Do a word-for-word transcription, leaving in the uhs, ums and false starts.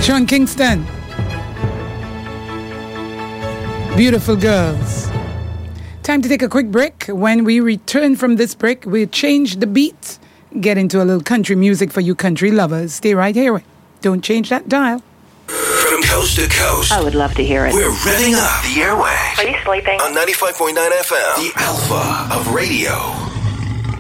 Sean Kingston. Beautiful girls. Time to take a quick break. When we return from this break, we'll change the beat, get into a little country music for you country lovers. Stay right here. Don't change that dial. From coast to coast. I would love to hear it. We're revving up the airwaves. Are you sleeping? On ninety-five point nine F M, the Alpha of radio.